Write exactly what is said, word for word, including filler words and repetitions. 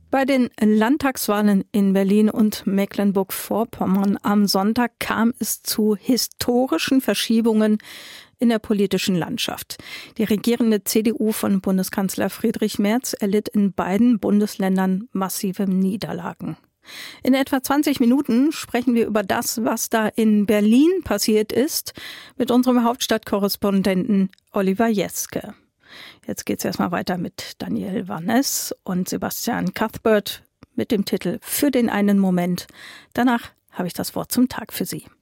Bei den Landtagswahlen in Berlin und Mecklenburg-Vorpommern am Sonntag kam es zu historischen Verschiebungen in der politischen Landschaft. Die regierende C D U von Bundeskanzler Friedrich Merz erlitt in beiden Bundesländern massive Niederlagen. In etwa zwanzig Minuten sprechen wir über das, was da in Berlin passiert ist, mit unserem Hauptstadtkorrespondenten Oliver Jeske. Jetzt geht's erstmal weiter mit Daniel Varness und Sebastian Cuthbert mit dem Titel Für den einen Moment. Danach habe ich das Wort zum Tag für Sie.